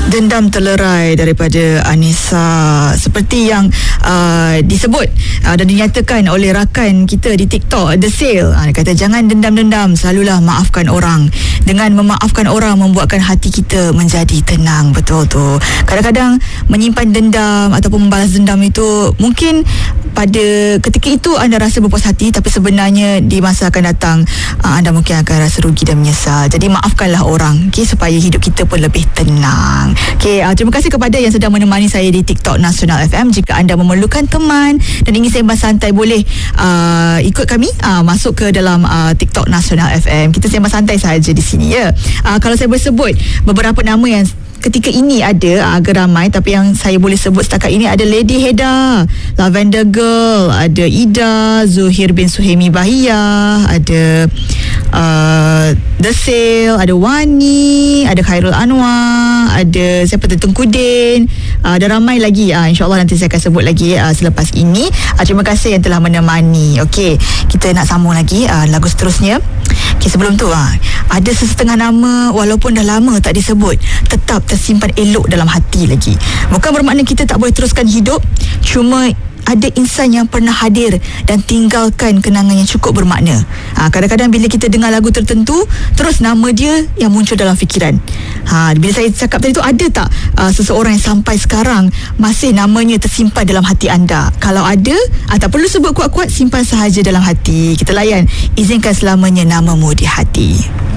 Dendam terlerai daripada Anissa, seperti yang disebut dan dinyatakan oleh rakan kita di TikTok, The Sale. Dia kata jangan dendam-dendam, selalulah maafkan orang. Dengan memaafkan orang membuatkan hati kita menjadi tenang. Betul tu. Kadang-kadang menyimpan dendam ataupun membalas dendam itu mungkin pada ketika itu anda rasa berpuas hati, tapi sebenarnya di masa akan datang anda mungkin akan rasa rugi dan menyesal. Jadi maafkanlah orang, okay, supaya hidup kita pun lebih tenang. Okay, terima kasih kepada yang sedang menemani saya di TikTok Nasional FM. Jika anda memerlukan teman dan ingin sembang santai, boleh ikut kami masuk ke dalam TikTok Nasional FM. Kita sembang santai saja di sini, ya. Kalau saya boleh sebut beberapa nama yang ketika ini ada agak ramai, tapi yang saya boleh sebut setakat ini ada Lady Heda, Lavender Girl, ada Ida, Zuhir bin Suhaimi Bahiyah, ada The Sale, ada Wani, ada Khairul Anwar, ada siapa tu, Tengkudin, ada ramai lagi. InsyaAllah nanti saya akan sebut lagi selepas ini. Terima kasih yang telah menemani. Okey, kita nak sambung lagi lagu seterusnya. Okay, sebelum tu ada sesetengah nama walaupun dah lama tak disebut, tetap tersimpan elok dalam hati lagi. Bukan bermakna kita tak boleh teruskan hidup, cuma ada insan yang pernah hadir dan tinggalkan kenangan yang cukup bermakna. Kadang-kadang bila kita dengar lagu tertentu, terus nama dia yang muncul dalam fikiran. Bila saya cakap tadi tu, ada tak seseorang yang sampai sekarang masih namanya tersimpan dalam hati anda? Kalau ada, tak perlu sebut kuat-kuat, simpan sahaja dalam hati. Kita layan, izinkan selamanya namamu di hati.